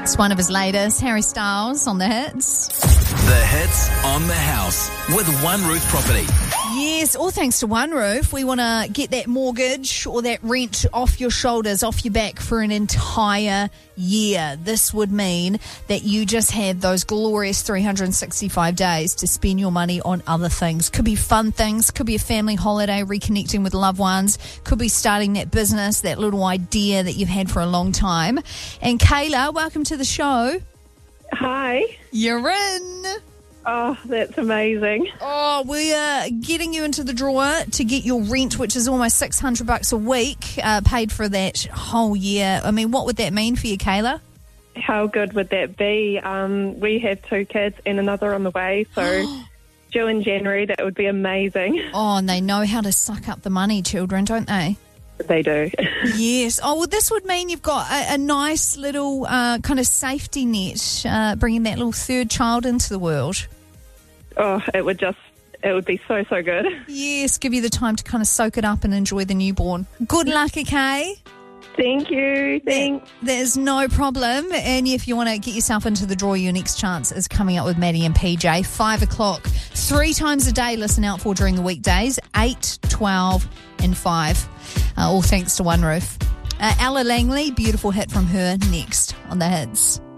It's one of his latest, Harry Styles on the hits. The hits on the house with One Roof Property. Yes, all thanks to One Roof. We want to get that mortgage or that rent off your shoulders, off your back for an entire year. This would mean that you just have those glorious 365 days to spend your money on other things. Could be fun things, could be a family holiday, reconnecting with loved ones, could be starting that business, that little idea that you've had for a long time. And Kayla, welcome to the show. Hi. You're in. Oh, that's amazing. Oh, we are getting you into the drawer to get your rent, which is almost $600 a week, paid for that whole year. I mean, what would that mean for you, Kayla? How good would that be? We have 2 kids and another on the way, so due in January, that would be amazing. Oh, and they know how to suck up the money, children, don't they? They do. Yes. Oh, well, this would mean you've got a nice little kind of safety net, bringing that little third child into the world. Oh, it would be so good. Yes, give you the time to kind of soak it up and enjoy the newborn. Good luck, okay? Thank you. Thanks. There's no problem. And if you want to get yourself into the draw, your next chance is coming up with Maddie and PJ, 5 o'clock. 3 times a day, listen out for during the weekdays, 8, 12 and 5. All thanks to One Roof. Ella Langley, beautiful hit from her next on the hits.